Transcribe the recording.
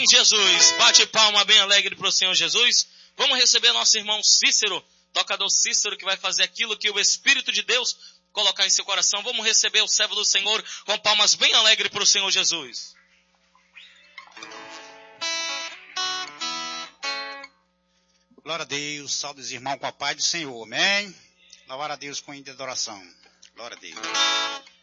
Jesus. Bate palma bem alegre para o Senhor Jesus. Vamos receber nosso irmão Cícero, tocador Cícero, que vai fazer aquilo que o Espírito de Deus colocar em seu coração. Vamos receber o servo do Senhor com palmas bem alegres para o Senhor Jesus. Glória a Deus, salve os irmãos com a paz do Senhor, amém? Louvar a Deus com a adoração, glória a Deus.